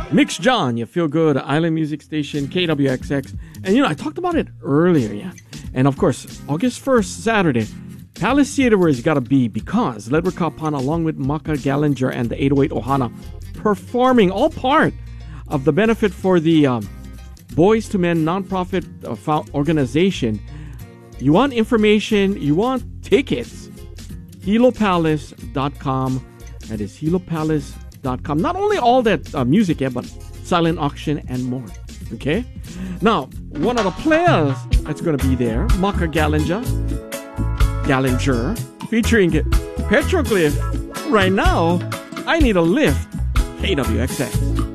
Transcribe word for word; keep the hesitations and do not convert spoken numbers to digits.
Mix John, you feel good, Island Music Station, K W X X. And you know, I talked about it earlier, yeah. And of course, August first, Saturday, Palace Theater where it's gotta be because Ledward Kapana along with Maka Gallinger and the eight oh eight Ohana performing all part of the benefit for the um, Boys to Men nonprofit uh, organization. You want information, you want tickets, hilo palace dot com. That is hilo palace dot com. Not only all that uh, music, yeah, but silent auction and more. Okay? Now, one of the players that's going to be there, Maka Gallinger, Gallinger, featuring Petroglyph. Right now, I Need a Lift, K W X X.